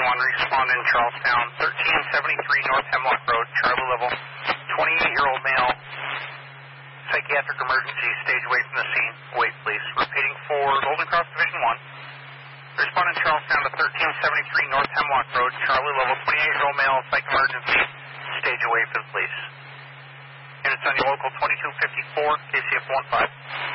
respond in Charlestown, 1373 North Hemlock Road, Charlie level, 28-year-old male, psychiatric emergency, stage away from the scene. Wait, please. Repeating for Golden Cross Division 1. Respond in Charlestown to 1373 North Hemlock Road, Charlie level, 28-year-old male, psych emergency, stage away for the police. Units on your local 2254, KCF 15.